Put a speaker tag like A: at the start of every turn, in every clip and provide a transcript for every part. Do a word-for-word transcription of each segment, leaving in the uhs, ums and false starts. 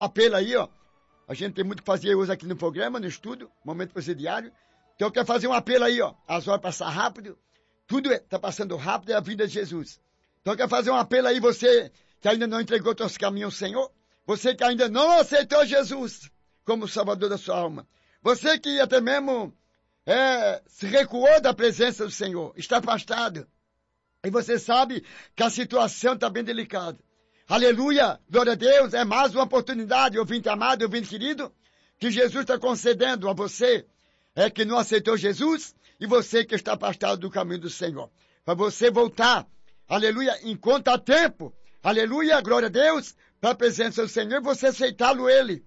A: apelo aí, ó. A gente tem muito que fazer hoje aqui no programa, no estudo, momento presidiário. Então eu quero fazer um apelo aí, ó. As horas passam rápido, tudo está passando rápido, é a vida de Jesus. Então eu quero fazer um apelo aí, você que ainda não entregou seus caminhos ao Senhor, você que ainda não aceitou Jesus como Salvador da sua alma, você que até mesmo é, se recuou da presença do Senhor, está afastado, e você sabe que a situação está bem delicada. Aleluia, glória a Deus, é mais uma oportunidade, ouvinte amado, ouvinte querido, que Jesus está concedendo a você, é que não aceitou Jesus, e você que está afastado do caminho do Senhor. Para você voltar, aleluia, enquanto há tempo, aleluia, glória a Deus, para a presença do Senhor, e você aceitá-lo ele,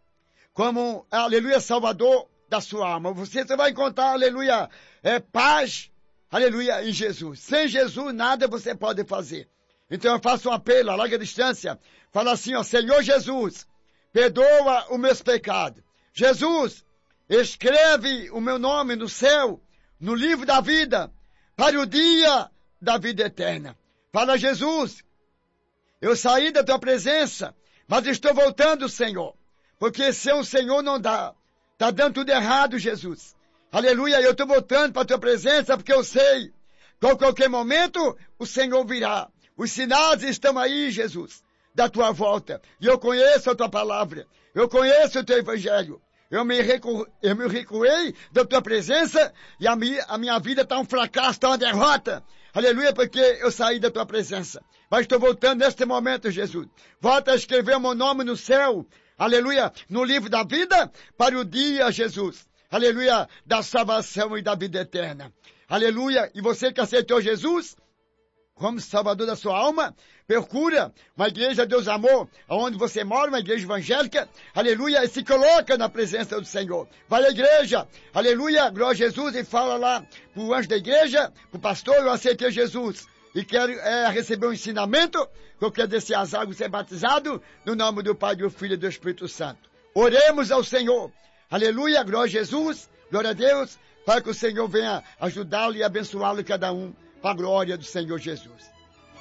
A: como, aleluia, Salvador da sua alma. Você vai encontrar, aleluia, é, paz, aleluia, em Jesus. Sem Jesus, nada você pode fazer. Então eu faço um apelo a larga distância, fala assim, ó, Senhor Jesus, perdoa os meus pecados. Jesus, escreve o meu nome no céu, no livro da vida, para o dia da vida eterna. Fala, Jesus, eu saí da tua presença, mas estou voltando, Senhor, porque sem o Senhor não dá. Está dando tudo errado, Jesus. Aleluia, eu estou voltando para a tua presença, porque eu sei que a qualquer momento o Senhor virá. Os sinais estão aí, Jesus, da tua volta. E eu conheço a tua palavra. Eu conheço o teu evangelho. Eu me, recu... eu me recuei da tua presença e a minha, a minha vida está um fracasso, está uma derrota. Aleluia, porque eu saí da tua presença. Mas estou voltando neste momento, Jesus. Volta a escrever o meu nome no céu. Aleluia, no livro da vida para o dia, Jesus. Aleluia, da salvação e da vida eterna. Aleluia, e você que aceitou Jesus como Salvador da sua alma, procura uma igreja Deus Amor, onde você mora, uma igreja evangélica, aleluia, e se coloca na presença do Senhor. Vai à igreja, aleluia, glória a Jesus, e fala lá pro anjo da igreja, pro pastor, eu aceitei Jesus, e quero é, receber um ensinamento, que eu quero descer as águas e ser batizado, no nome do Pai, do Filho e do Espírito Santo. Oremos ao Senhor, aleluia, glória a Jesus, glória a Deus, para que o Senhor venha ajudá-lo e abençoá-lo cada um, para a glória do Senhor Jesus.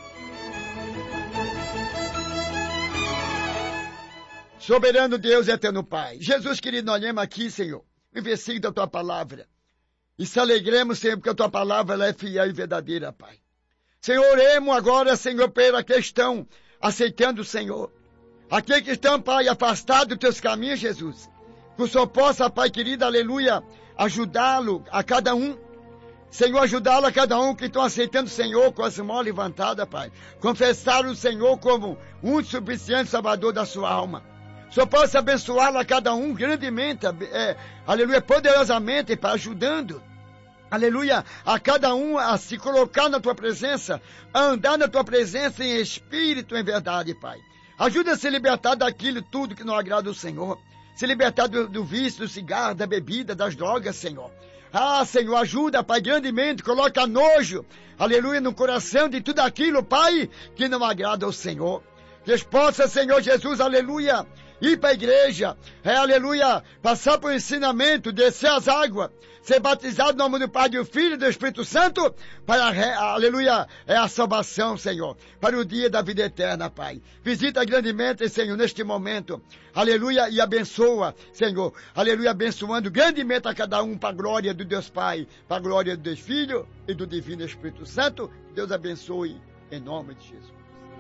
A: Soberano Deus, eterno Pai. Jesus, querido, nós olhamos aqui, Senhor, o versículo da tua palavra. E se alegremos, Senhor, porque a tua palavra ela é fiel e verdadeira, Pai. Senhor, oremos agora, Senhor, pela questão, aceitando o Senhor. Aqueles que estão, Pai, afastados dos teus caminhos, Jesus. Que o Senhor possa, Pai querido, aleluia, ajudá-lo a cada um. Senhor, ajudá-lo a cada um que estão aceitando o Senhor com as mãos levantadas, Pai. Confessar o Senhor como um suficiente Salvador da sua alma. O Senhor possa abençoá-lo a cada um grandemente, é, aleluia, poderosamente, Pai, ajudando, aleluia, a cada um a se colocar na tua presença, a andar na tua presença em espírito, em verdade, Pai. Ajuda a se libertar daquilo tudo que não agrada ao Senhor. Se libertar do, do vício, do cigarro, da bebida, das drogas, Senhor. Ah, Senhor, ajuda, Pai, grandemente, coloca nojo, aleluia, no coração de tudo aquilo, Pai, que não agrada ao Senhor. Que possa, Senhor Jesus, aleluia, ir para a igreja, é, aleluia, passar por ensinamento, descer as águas, ser batizado no nome do Pai, do Filho e do Espírito Santo, para, aleluia, é a salvação, Senhor, para o dia da vida eterna, Pai. Visita grandemente, Senhor, neste momento, aleluia, e abençoa, Senhor, aleluia, abençoando grandemente a cada um, para a glória do Deus Pai, para a glória do Deus Filho e do Divino Espírito Santo. Deus abençoe, em nome de Jesus.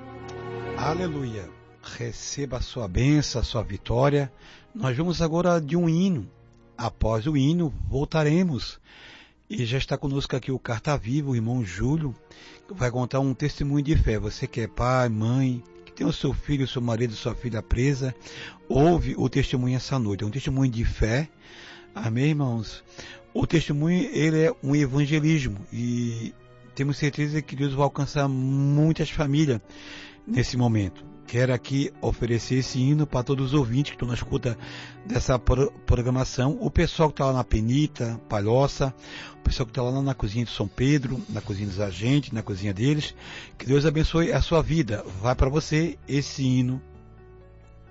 B: Aleluia. Receba a sua bênção, a sua vitória. Nós vamos agora de um hino. Após o hino, voltaremos. E já está conosco aqui o Carta Viva, o irmão Júlio, que vai contar um testemunho de fé. Você que é pai, mãe, que tem o seu filho, o seu marido, sua filha presa, ouve o testemunho essa noite. É um testemunho de fé. Amém, irmãos? O testemunho, ele é um evangelismo. E temos certeza que Deus vai alcançar muitas famílias nesse momento. Quero aqui oferecer esse hino para todos os ouvintes que estão na escuta dessa pro- programação. O pessoal que está lá na Penita, Palhoça, o pessoal que está lá na cozinha de São Pedro, na cozinha dos agentes, na cozinha deles. Que Deus abençoe a sua vida. Vai para você esse hino